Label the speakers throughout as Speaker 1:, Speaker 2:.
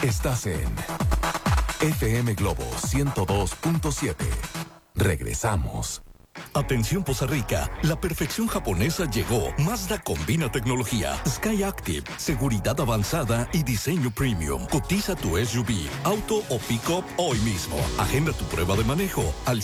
Speaker 1: Estás en FM Globo 102.7. Regresamos.
Speaker 2: Atención Poza Rica, la perfección japonesa llegó. Mazda combina tecnología, Sky Active, seguridad avanzada y diseño premium. Cotiza tu SUV, auto o pick-up hoy mismo. Agenda tu prueba de manejo al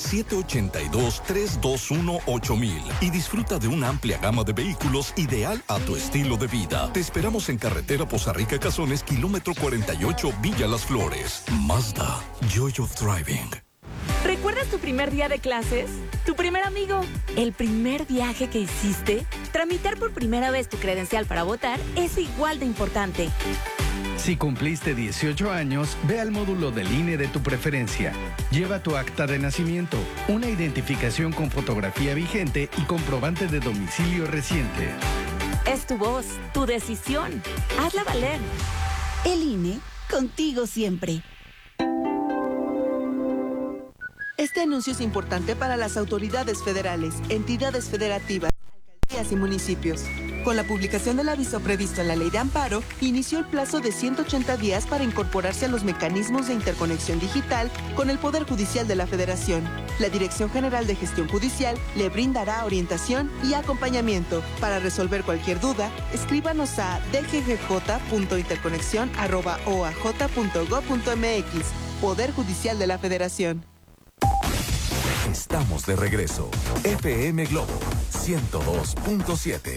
Speaker 2: 782-321-8000 y disfruta de una amplia gama de vehículos ideal a tu estilo de vida. Te esperamos en carretera Poza Rica Cazones, kilómetro 48, Villa Las Flores. Mazda, Joy of Driving.
Speaker 3: ¿Recuerdas tu primer día de clases? ¿Tu primer amigo? ¿El primer viaje que hiciste? Tramitar por primera vez tu credencial para votar es igual de importante.
Speaker 4: Si cumpliste 18 años, ve al módulo del INE de tu preferencia. Lleva tu acta de nacimiento, una identificación con fotografía vigente y comprobante de domicilio reciente.
Speaker 3: Es tu voz, tu decisión. Hazla valer.
Speaker 5: El INE, contigo siempre. Este anuncio es importante para las autoridades federales, entidades federativas, alcaldías y municipios. Con la publicación del aviso previsto en la Ley de Amparo, inició el plazo de 180 días para incorporarse a los mecanismos de interconexión digital con el Poder Judicial de la Federación. La Dirección General de Gestión Judicial le brindará orientación y acompañamiento. Para resolver cualquier duda, escríbanos a dggj.interconexión@oaj.gov.mx. Poder Judicial de la Federación.
Speaker 1: Estamos de regreso. FM Globo 102.7.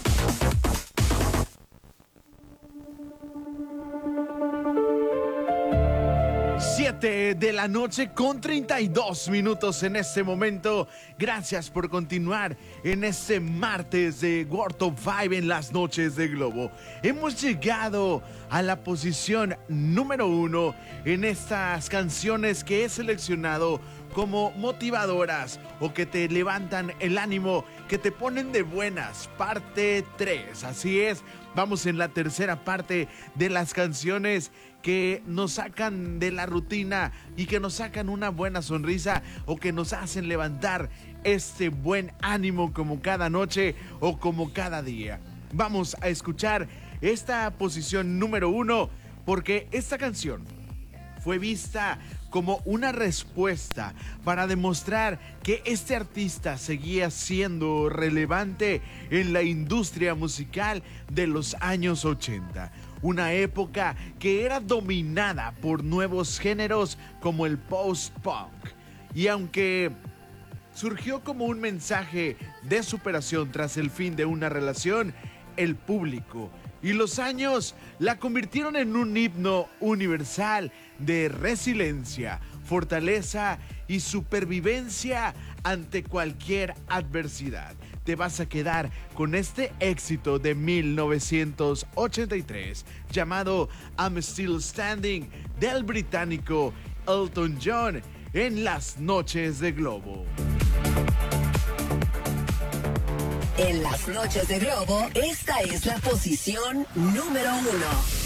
Speaker 6: De la noche con 32 minutos en este momento. Gracias por continuar en este martes de World Top 5 en las noches de Globo. Hemos llegado a la posición número 1 en estas canciones que he seleccionado como motivadoras o que te levantan el ánimo, que te ponen de buenas. Parte 3, así es. Vamos en la tercera parte de las canciones que nos sacan de la rutina y que nos sacan una buena sonrisa o que nos hacen levantar este buen ánimo como cada noche o como cada día. Vamos a escuchar esta posición número 1 porque esta canción fue vista como una respuesta para demostrar que este artista seguía siendo relevante en la industria musical de los años 80. Una época que era dominada por nuevos géneros como el post-punk. Y aunque surgió como un mensaje de superación tras el fin de una relación, el público y los años la convirtieron en un himno universal de resiliencia, fortaleza y supervivencia ante cualquier adversidad. Te vas a quedar con este éxito de 1983 llamado I'm Still Standing del británico Elton John en las noches de Globo.
Speaker 7: En las noches de Globo, esta es la posición número 1.